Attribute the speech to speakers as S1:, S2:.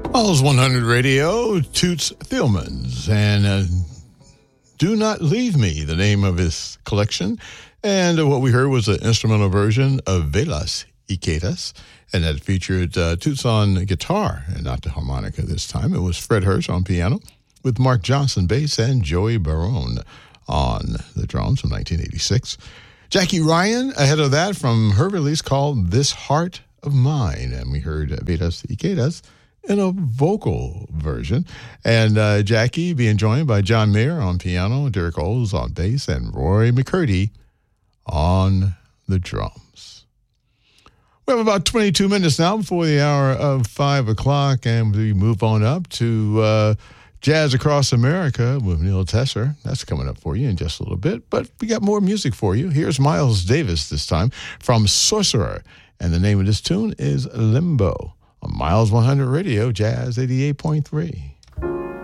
S1: Miles 100 Radio, Toots Thielmans, and Do Not Leave Me, the name of his collection. And what we heard was an instrumental version of Velas y Quedas, and that featured Toots on guitar, and not the harmonica this time. It was Fred Hirsch on piano, with Mark Johnson bass and Joey Barone on the drums from 1986. Jackie Ryan, ahead of that, from her release called This Heart of Mine, and we heard Velas y Quedas in a vocal version. And Jackie being joined by John Mayer on piano, Derek Oles on bass, and Roy McCurdy on the drums. We have about 22 minutes now before the hour of 5 o'clock, and we move on up to Jazz Across America with Neil Tesser. That's coming up for you in just a little bit, but we got more music for you. Here's Miles Davis this time from Sorcerer, and the name of this tune is Limbo. On Miles 100 Radio, Jazz 88.3.